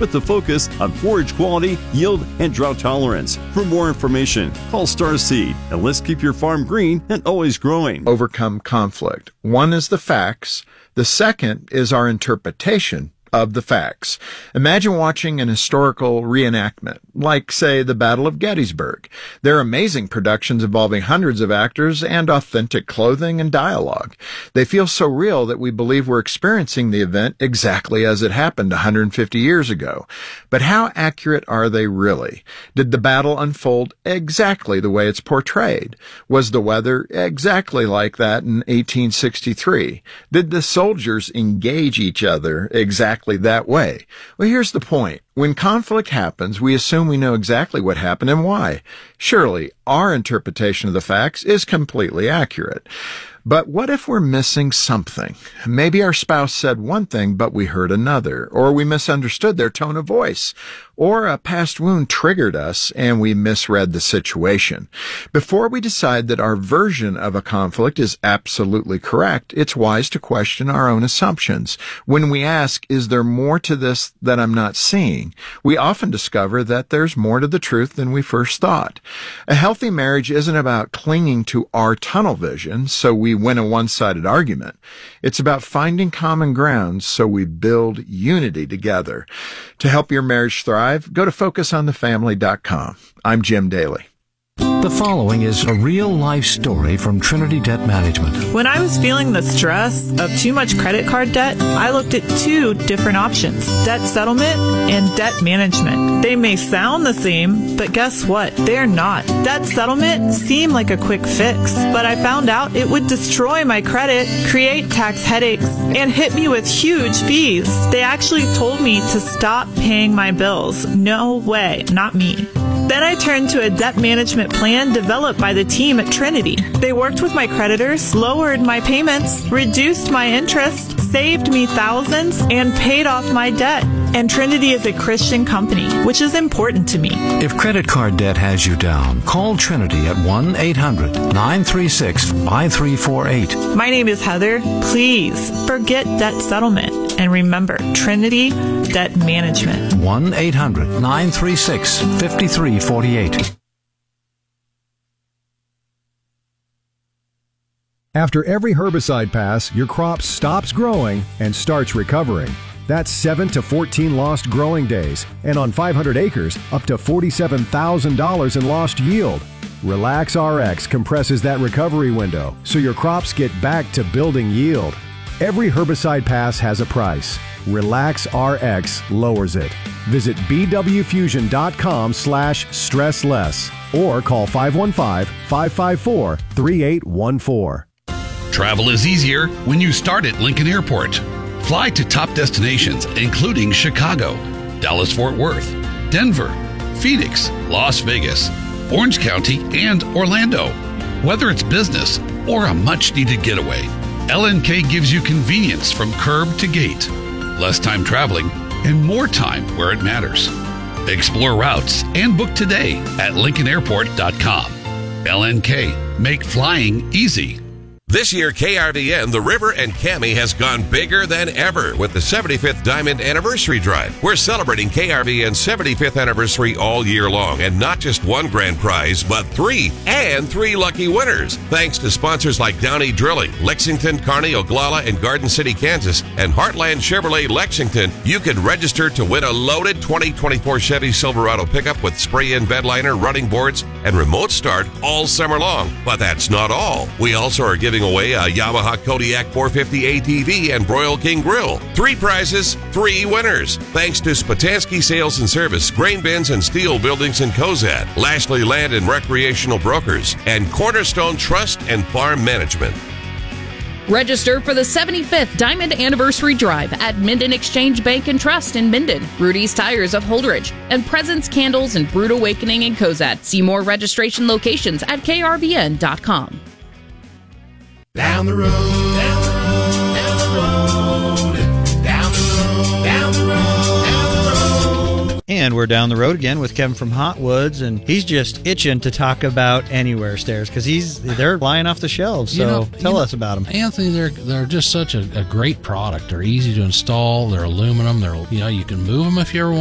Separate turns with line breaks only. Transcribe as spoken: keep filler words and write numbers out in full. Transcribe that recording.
with the focus on forage quality, yield, and drought tolerance. For more information, call Star Seed, and let's keep your farm green and always growing.
Overcome conflict. One is the facts. The second is our interpretation of the facts. Imagine watching an historical reenactment, like, say, the Battle of Gettysburg. They're amazing productions involving hundreds of actors and authentic clothing and dialogue. They feel so real that we believe we're experiencing the event exactly as it happened one hundred fifty years ago. But how accurate are they really? Did the battle unfold exactly the way it's portrayed? Was the weather exactly like that in eighteen sixty-three? Did the soldiers engage each other exactly that way? Well, here's the point. When conflict happens, we assume we know exactly what happened and why. Surely, our interpretation of the facts is completely accurate. But what if we're missing something? Maybe our spouse said one thing, but we heard another, or we misunderstood their tone of voice, or a past wound triggered us and we misread the situation. Before we decide that our version of a conflict is absolutely correct, it's wise to question our own assumptions. When we ask, is there more to this that I'm not seeing? We often discover that there's more to the truth than we first thought. A healthy marriage isn't about clinging to our tunnel vision so we win a one-sided argument. It's about finding common ground so we build unity together. To help your marriage thrive, go to focus on the family dot com. I'm Jim Daly.
The following is a real-life story from Trinity Debt Management.
When I was feeling the stress of too much credit card debt, I looked at two different options: debt settlement and debt management. They may sound the same, but guess what? They're not. Debt settlement seemed like a quick fix, but I found out it would destroy my credit, create tax headaches, and hit me with huge fees. They actually told me to stop paying my bills. No way, not me. Then I turned to a debt management plan developed by the team at Trinity. They worked with my creditors, lowered my payments, reduced my interest, saved me thousands, and paid off my debt. And Trinity is a Christian company, which is important to me.
If credit card debt has you down, call Trinity at one eight hundred nine three six five three four eight.
My name is Heather. Please forget debt settlement. And remember, Trinity Debt Management.
one eight hundred nine three six five three four eight.
After every herbicide pass, your crop stops growing and starts recovering. That's seven to fourteen lost growing days, and on five hundred acres, up to forty-seven thousand dollars in lost yield. Relax R X compresses that recovery window so your crops get back to building yield. Every herbicide pass has a price. Relax R X lowers it. Visit b w fusion dot com slash stress less or call five one five, five five four, three eight one four.
Travel is easier when you start at Lincoln Airport. Fly to top destinations including Chicago, Dallas-Fort Worth, Denver, Phoenix, Las Vegas, Orange County, and Orlando. Whether it's business or a much-needed getaway, L N K gives you convenience from curb to gate, less time traveling, and more time where it matters. Explore routes and book today at lincoln airport dot com. L N K, make flying easy.
This year, K R V N, The River, and Cami has gone bigger than ever with the seventy-fifth Diamond Anniversary Drive. We're celebrating K R V N's seventy-fifth anniversary all year long, and not just one grand prize, but three, and three lucky winners. Thanks to sponsors like Downey Drilling, Lexington, Kearney, Oglala, and Garden City, Kansas, and Heartland Chevrolet Lexington, you can register to win a loaded twenty twenty-four Chevy Silverado pickup with spray-in bed liner, running boards, and remote start all summer long. But that's not all. We also are giving away a Yamaha Kodiak four fifty A T V and Royal King Grill. Three prizes, three winners. Thanks to Spatansky Sales and Service, Grain Bins and Steel Buildings in Cozad, Lashley Land and Recreational Brokers, and Cornerstone Trust and Farm Management.
Register for the seventy-fifth Diamond Anniversary Drive at Minden Exchange Bank and Trust in Minden, Rudy's Tires of Holdridge, and Presence Candles and Brood Awakening in Cozad. See more registration locations at k r v n dot com.
Down the road, down the road, down the road, down the road, down the road, down the road.
And we're down the road again with Kevin from Hot Woods, and he's just itching to talk about Anywhere stairs because he's they're flying off the shelves. So
you know,
tell
you know,
us about them,
Anthony. They're they're just such a, a great product. They're easy to install. They're aluminum. They're you know you can move them if you ever want.